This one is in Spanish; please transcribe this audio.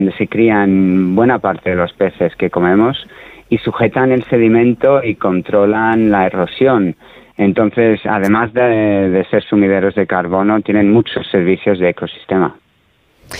donde se crían buena parte de los peces que comemos y sujetan el sedimento y controlan la erosión. Entonces, además de ser sumideros de carbono, tienen muchos servicios de ecosistema.